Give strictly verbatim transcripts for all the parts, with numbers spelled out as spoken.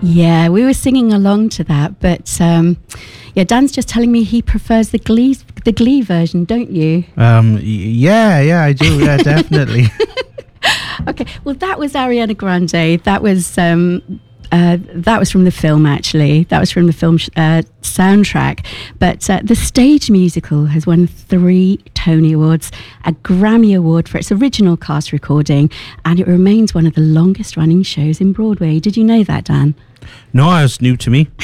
Yeah, we were singing along to that, but um, yeah, Dan's just telling me he prefers the Glee, the Glee version, don't you? Um, y- yeah, yeah, I do. Yeah, definitely. Okay, well, that was Ariana Grande. That was um, uh, that was from the film. Actually, that was from the film sh- uh, soundtrack. But uh, the stage musical has won three Tony Awards, a Grammy Award for its original cast recording, and it remains one of the longest-running shows in Broadway. Did you know that, Dan? No, it's new to me.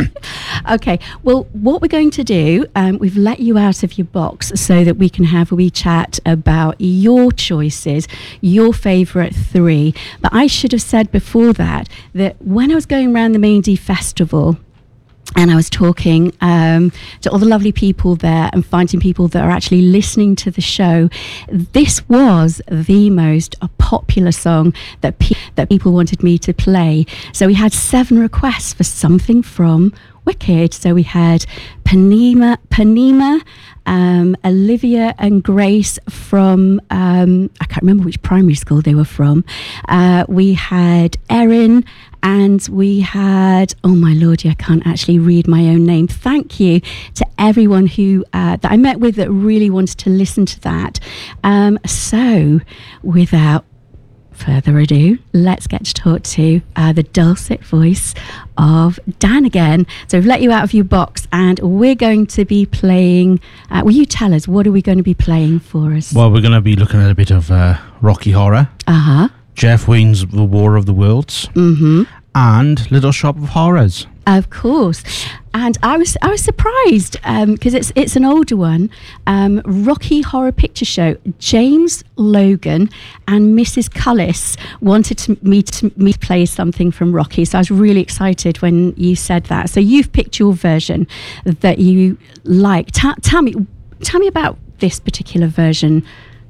Okay, well, what we're going to do, um, we've let you out of your box so that we can have a wee chat about your choices, your favourite three. But I should have said before that, that when I was going around the Maindee Festival, and I was talking um, to all the lovely people there and finding people that are actually listening to the show. This was the most uh, popular song that pe- that people wanted me to play. So we had seven requests for something from Wicked. So we had Panema, Panema, um, Olivia and Grace from, um, I can't remember which primary school they were from. Uh, we had Erin. And we had, oh my lordy, I can't actually read my own name. Thank you to everyone who uh, that I met with that really wanted to listen to that. Um, so, without further ado, let's get to talk to uh, the dulcet voice of Dan again. So we've let you out of your box, and we're going to be playing. Uh, will you tell us, what are we going to be playing for us? Well, we're going to be looking at a bit of uh, Rocky Horror. Uh huh. Jeff Wayne's The War of the Worlds, Mm-hmm. and Little Shop of Horrors. Of course, and I was I was surprised because um, it's it's an older one. Um, Rocky Horror Picture Show. James Logan and Missus Cullis wanted to, me to me to play something from Rocky, so I was really excited when you said that. So you've picked your version that you like. Ta- tell me, tell me about this particular version.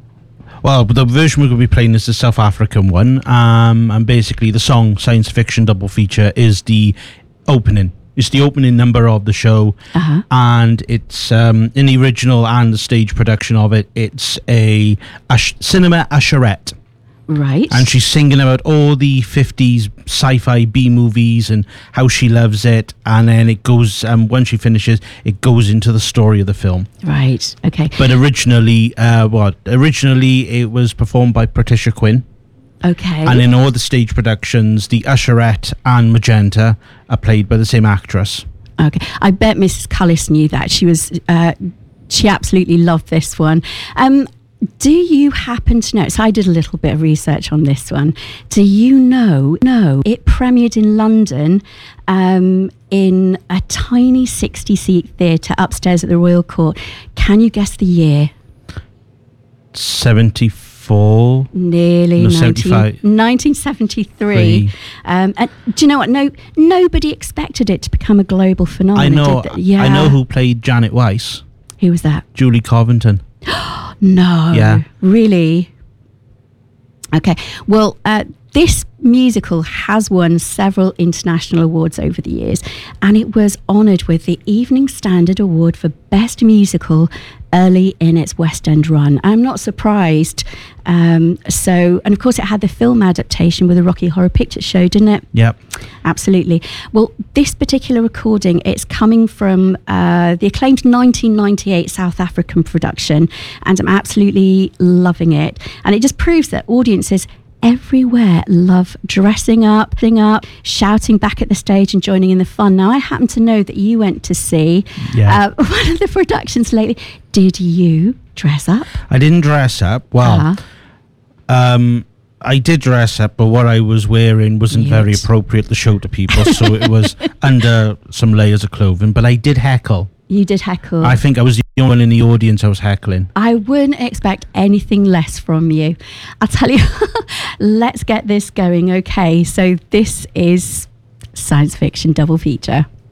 Well, the version we're going to be playing is the South African one, um, and basically the song Science Fiction Double Feature is the opening. It's the opening number of the show, Uh-huh. and it's um, in the original and the stage production of it. It's a, a sh- cinema usherette. Right. And she's singing about all the fifties sci-fi B movies and how she loves it. And then it goes, um, when she finishes, it goes into the story of the film. Right. Okay. But originally, uh, what? Originally, it was performed by Patricia Quinn. Okay. And in all the stage productions, the usherette and Magenta are played by the same actress. Okay. I bet Missus Cullis knew that. She was. Uh, she absolutely loved this one. Um. Do you happen to know, so I did a little bit of research on this one. Do you know, no, it premiered in London um, in a tiny sixty-seat theatre upstairs at the Royal Court. Can you guess the year? seventy-four Nearly. No, nineteen, seventy-five nineteen seventy-three. Three. Um, and do you know what? No, nobody expected it to become a global phenomenon. I know, did they? Yeah. I know who played Janet Weiss. Who was that? Julie Covington. No. Yeah. Really? Okay. Well, uh, this musical has won several international awards over the years, and it was honoured with the Evening Standard Award for Best Musical early in its West End run. I'm not surprised. Um, so, and of course, it had the film adaptation with the Rocky Horror Picture Show, didn't it? Yep. Absolutely. Well, this particular recording, it's coming from uh, the acclaimed nineteen ninety-eight South African production, and I'm absolutely loving it. And it just proves that audiences everywhere love dressing up, sing up, shouting back at the stage and joining in the fun. Now, I happen to know that you went to see Yeah. uh, one of the productions lately. Did you dress up? I didn't dress up. Well, Uh-huh. um, I did dress up, but what I was wearing wasn't very Yes. appropriate to show to people, so it was under some layers of clothing. But I did heckle. You did heckle. I think I was the only one in the audience I was heckling. I wouldn't expect anything less from you. I'll tell you, let's get this going, okay? So this is Science Fiction Double Feature.